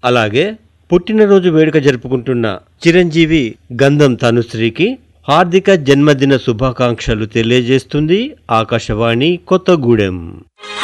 అలాగే పుట్టినరోజు వేడుక జరుపుకుంటున్న చిరంజీవి గంధం తనుశ్రీకి హార్దిక జన్మదిన శుభాకాంక్షలు తెలియజేస్తుంది ఆకాశవాణి కొత్తగూడెం.